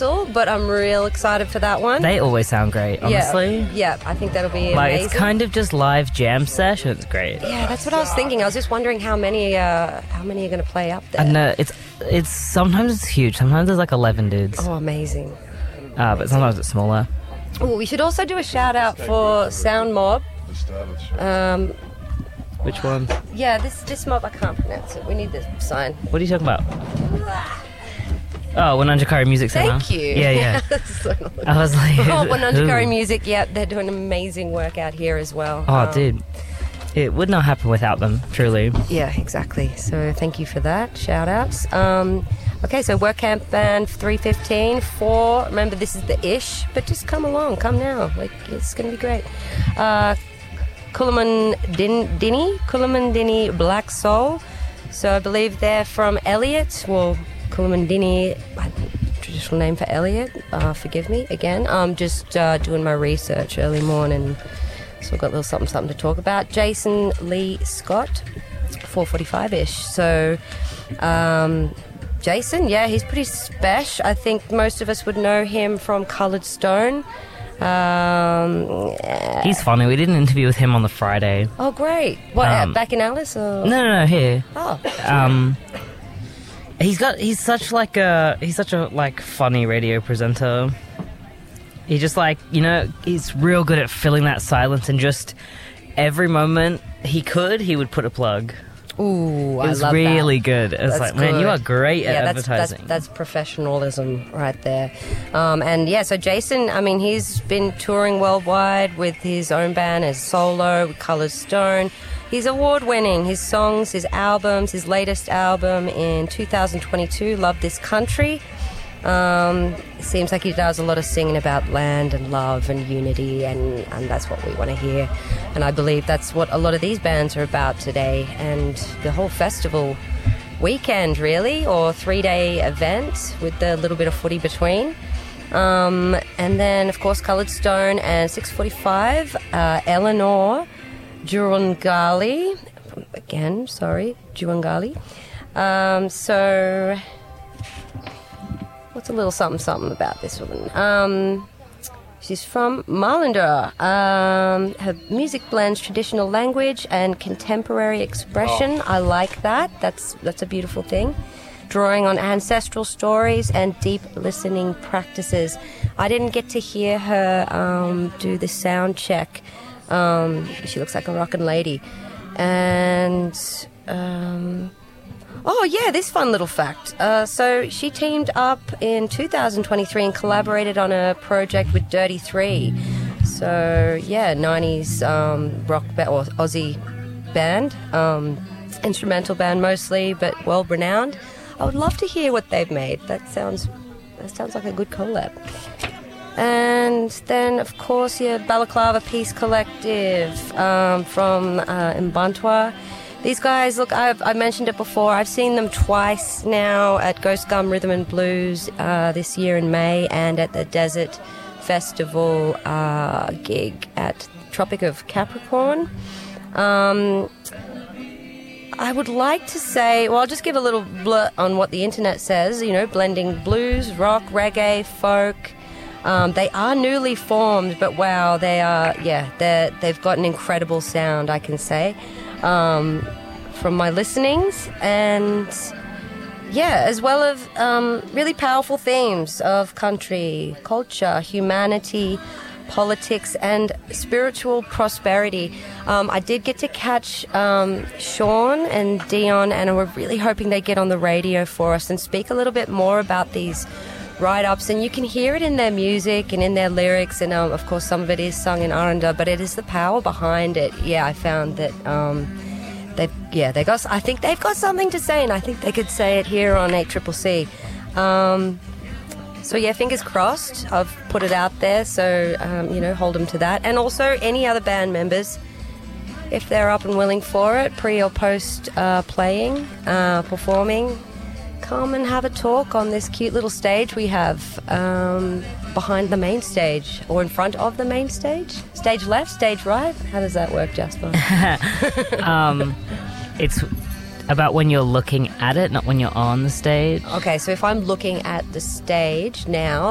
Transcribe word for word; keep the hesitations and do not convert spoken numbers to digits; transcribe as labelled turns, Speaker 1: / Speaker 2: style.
Speaker 1: rehearsal, but I'm real excited for that one.
Speaker 2: They always sound great, honestly.
Speaker 1: Yeah, yeah I think that'll be
Speaker 2: like,
Speaker 1: amazing.
Speaker 2: It's kind of just live jam sessions. Great.
Speaker 1: Yeah, that's what I was thinking. I was just wondering how many uh, how many are going to play up there.
Speaker 2: And uh, it's it's sometimes it's huge. Sometimes there's like eleven dudes.
Speaker 1: Oh, amazing.
Speaker 2: Uh, but sometimes it's smaller.
Speaker 1: Oh, we should also do a shout out for Sound Mob. Um,
Speaker 2: Which one?
Speaker 1: Yeah, this this mob, I can't pronounce it. We need the sign.
Speaker 2: What are you talking about? Oh, Wananjakari Music Centre.
Speaker 1: Thank you.
Speaker 2: Yeah, yeah.
Speaker 1: so
Speaker 2: I was like...
Speaker 1: oh, Wananjakari Music, yeah, they're doing amazing work out here as well.
Speaker 2: Oh,
Speaker 1: um,
Speaker 2: dude. It would not happen without them, truly.
Speaker 1: Yeah, exactly. So thank you for that. Shout outs. Um, okay, so Work Camp Band three fifteen, four. Remember, this is the ish, but just come along. Come now. Like, it's going to be great. Uh, Kulaman Din- Dinny, Kulaman Dinny Black Soul. So I believe they're from Elliot. Well, Kulaman Dinny, traditional name for Elliot. Uh, forgive me again. I'm just uh, doing my research early morning. So we've got a little something, something to talk about. Jason Lee Scott, four forty-five-ish. So, um, Jason, yeah, he's pretty special. I think most of us would know him from Coloured Stone. Um,
Speaker 2: He's funny. We did an interview with him on the Friday.
Speaker 1: Oh, great. What,
Speaker 2: Um,
Speaker 1: back in Alice? Or?
Speaker 2: No, no, no, here.
Speaker 1: Oh.
Speaker 2: Um, he's got, he's such like a, he's such a like funny radio presenter. He just like, you know, he's real good at filling that silence, and just every moment he could, he would put a plug.
Speaker 1: Ooh, I
Speaker 2: It was
Speaker 1: love
Speaker 2: really
Speaker 1: that.
Speaker 2: good. It was
Speaker 1: That's
Speaker 2: like, man, you
Speaker 1: good.
Speaker 2: are great at
Speaker 1: yeah, that's,
Speaker 2: advertising.
Speaker 1: That's, that's professionalism right there. Um, and yeah, so Jason, I mean, he's been touring worldwide with his own band as solo, with Coloured Stone. He's award-winning. His songs, his albums, his latest album in two thousand twenty-two, Love This Country. Um, it seems like he does a lot of singing about land and love and unity, and, and that's what we want to hear. And I believe that's what a lot of these bands are about today, and the whole festival weekend, really, or three-day event with the little bit of footy between. Um, and then, of course, Coloured Stone and six forty-five, uh, Eleanor Jurangali. Again, sorry, Jurangali. Um, so... What's a little something something about this woman? Um, she's from Marlander. Um, her music blends traditional language and contemporary expression. Oh. I like that. That's that's a beautiful thing. Drawing on ancestral stories and deep listening practices. I didn't get to hear her um, do the sound check. Um, she looks like a rockin' lady. And... Um, Oh, yeah, this fun little fact. Uh, so she teamed up in two thousand twenty-three and collaborated on a project with Dirty Three. So, yeah, nineties um, rock ba- or Aussie band, um, instrumental band mostly, but well-renowned. I would love to hear what they've made. That sounds that sounds like a good collab. And then, of course, yeah, Balaclava Peace Collective um, from uh, Mbantua. These guys, look, I've I mentioned it before. I've seen them twice now at Ghost Gum Rhythm and Blues uh, this year in May, and at the Desert Festival uh, gig at Tropic of Capricorn. Um, I would like to say, well, I'll just give a little blurt on what the internet says, you know, blending blues, rock, reggae, folk. Um, they are newly formed, but wow, they are, yeah, they're, they've got an incredible sound, I can say. Um, from my listenings, and yeah, as well as um, really powerful themes of country, culture, humanity, politics, and spiritual prosperity. Um, I did get to catch um, Sean and Dion, and we're really hoping they get on the radio for us and speak a little bit more about these write-ups, and you can hear it in their music and in their lyrics, and um, of course some of it is sung in Aranda, but it is the power behind it. Yeah, I found that um, they've yeah they got I think they've got something to say, and I think they could say it here on eight C C C. Um, so yeah, fingers crossed. I've put it out there, so um, you know, hold them to that. And also any other band members, if they're up and willing for it, pre or post uh, playing, uh, performing, come and have a talk on this cute little stage we have um, behind the main stage, or in front of the main stage. Stage left, stage right. How does that work, Jasper?
Speaker 2: um, it's about when you're looking at it, not when you're on the stage.
Speaker 1: Okay, so if I'm looking at the stage now,